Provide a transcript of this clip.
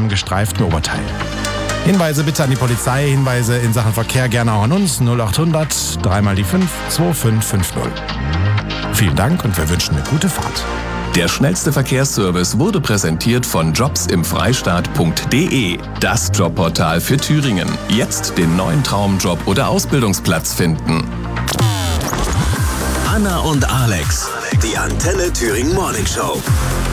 am gestreiften Oberteil. Hinweise bitte an die Polizei, Hinweise in Sachen Verkehr gerne auch an uns 0800 3 mal die 5 2550. Vielen Dank und wir wünschen eine gute Fahrt. Der schnellste Verkehrsservice wurde präsentiert von jobsimfreistaat.de, das Jobportal für Thüringen. Jetzt den neuen Traumjob oder Ausbildungsplatz finden. Anna und Alex, die Antenne Thüringen Morning Show.